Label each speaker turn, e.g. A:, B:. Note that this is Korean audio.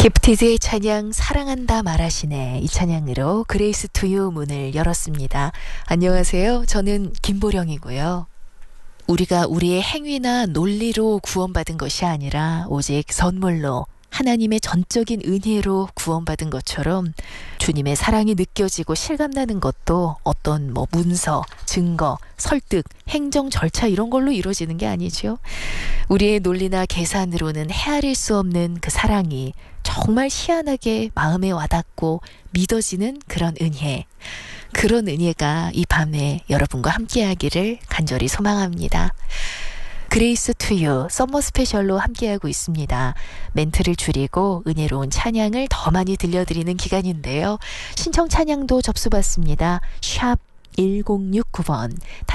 A: 기프티드의 찬양 사랑한다 말하시네. 이 찬양으로 그레이스 투유 문을 열었습니다. 안녕하세요. 저는 김보령이고요. 우리가 우리의 행위나 논리로 구원받은 것이 아니라 오직 선물로 하나님의 전적인 은혜로 구원받은 것처럼 주님의 사랑이 느껴지고 실감나는 것도 어떤 문서, 증거, 설득, 행정 절차 이런 걸로 이루어지는 게 아니죠. 우리의 논리나 계산으로는 헤아릴 수 없는 그 사랑이 정말 희한하게 마음에 와닿고 믿어지는 그런 은혜. 그런 은혜가 이 밤에 여러분과 함께하기를 간절히 소망합니다. 그레이스 투유 썸머 스페셜로 함께하고 있습니다. 멘트를 줄이고 은혜로운 찬양을 더 많이 들려드리는 기간인데요. 신청 찬양도 접수받습니다. 샵 1069번